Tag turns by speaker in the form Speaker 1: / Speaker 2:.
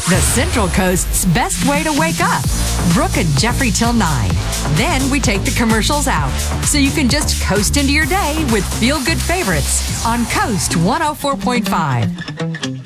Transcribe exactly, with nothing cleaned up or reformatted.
Speaker 1: the Central Coast's best way to wake up. Brooke and Jeffrey till nine. Then we take the commercials out, so you can just coast into your day with feel-good favorites on Coast one oh four point five.